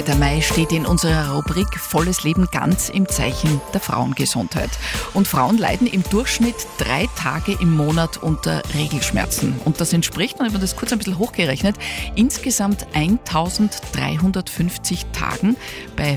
Der Mai steht in unserer Rubrik Volles Leben ganz im Zeichen der Frauengesundheit. Und Frauen leiden im Durchschnitt 3 Tage im Monat unter Regelschmerzen. Und das entspricht, ich habe das kurz ein bisschen hochgerechnet, insgesamt 1350 Tagen bei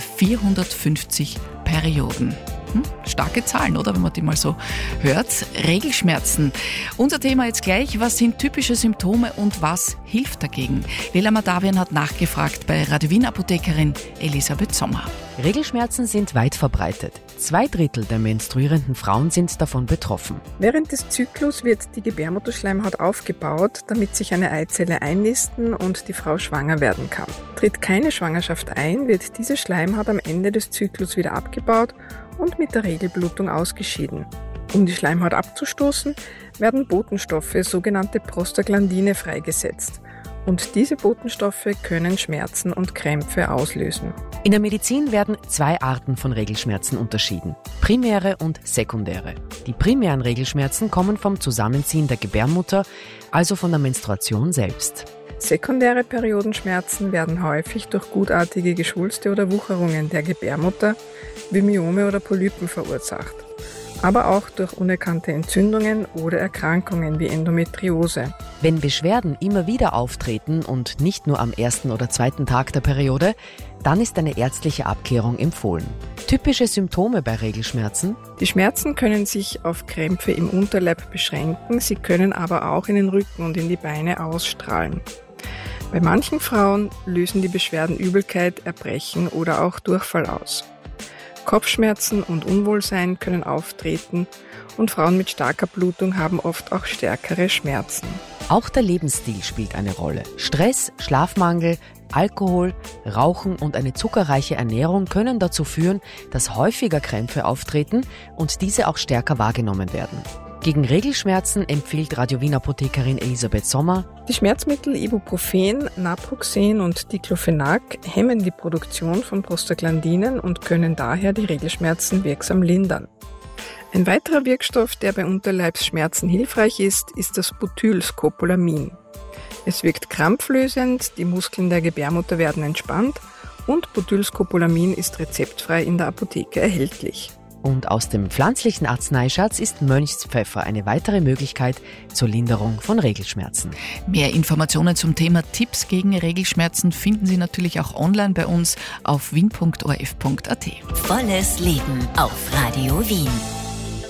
450 Perioden. Starke Zahlen, oder? Wenn man die mal so hört. Regelschmerzen. Unser Thema jetzt gleich. Was sind typische Symptome und was hilft dagegen? Lela Madavian hat nachgefragt bei Radio Wien Apothekerin Elisabeth Sommer. Regelschmerzen sind weit verbreitet. 2/3 der menstruierenden Frauen sind davon betroffen. Während des Zyklus wird die Gebärmutterschleimhaut aufgebaut, damit sich eine Eizelle einnisten und die Frau schwanger werden kann. Tritt keine Schwangerschaft ein, wird diese Schleimhaut am Ende des Zyklus wieder abgebaut und mit der Regelblutung ausgeschieden. Um die Schleimhaut abzustoßen, werden Botenstoffe, sogenannte Prostaglandine, freigesetzt. Und diese Botenstoffe können Schmerzen und Krämpfe auslösen. In der Medizin werden 2 Arten von Regelschmerzen unterschieden: primäre und sekundäre. Die primären Regelschmerzen kommen vom Zusammenziehen der Gebärmutter, also von der Menstruation selbst. Sekundäre Periodenschmerzen werden häufig durch gutartige Geschwulste oder Wucherungen der Gebärmutter, wie Myome oder Polypen verursacht, aber auch durch unerkannte Entzündungen oder Erkrankungen wie Endometriose. Wenn Beschwerden immer wieder auftreten und nicht nur am 1. oder 2. Tag der Periode, dann ist eine ärztliche Abklärung empfohlen. Typische Symptome bei Regelschmerzen? Die Schmerzen können sich auf Krämpfe im Unterleib beschränken, sie können aber auch in den Rücken und in die Beine ausstrahlen. Bei manchen Frauen lösen die Beschwerden Übelkeit, Erbrechen oder auch Durchfall aus. Kopfschmerzen und Unwohlsein können auftreten und Frauen mit starker Blutung haben oft auch stärkere Schmerzen. Auch der Lebensstil spielt eine Rolle. Stress, Schlafmangel, Alkohol, Rauchen und eine zuckerreiche Ernährung können dazu führen, dass häufiger Krämpfe auftreten und diese auch stärker wahrgenommen werden. Gegen Regelschmerzen empfiehlt Radio Wien Apothekerin Elisabeth Sommer: Die Schmerzmittel Ibuprofen, Naproxen und Diclofenac hemmen die Produktion von Prostaglandinen und können daher die Regelschmerzen wirksam lindern. Ein weiterer Wirkstoff, der bei Unterleibsschmerzen hilfreich ist, ist das Butylscopolamin. Es wirkt krampflösend, die Muskeln der Gebärmutter werden entspannt und Butylscopolamin ist rezeptfrei in der Apotheke erhältlich. Und aus dem pflanzlichen Arzneischatz ist Mönchspfeffer eine weitere Möglichkeit zur Linderung von Regelschmerzen. Mehr Informationen zum Thema Tipps gegen Regelschmerzen finden Sie natürlich auch online bei uns auf wien.orf.at. Volles Leben auf Radio Wien.